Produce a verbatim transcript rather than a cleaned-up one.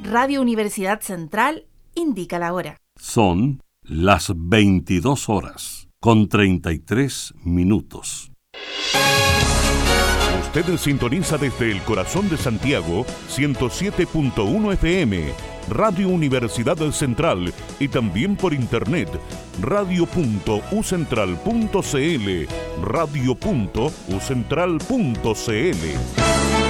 Radio Universidad Central indica la hora. Son las veintidós horas con treinta y tres minutos. Usted sintoniza desde el corazón de Santiago ciento siete punto uno F M, Radio Universidad Central, y también por internet radio punto u central punto c l, radio punto u central punto c l.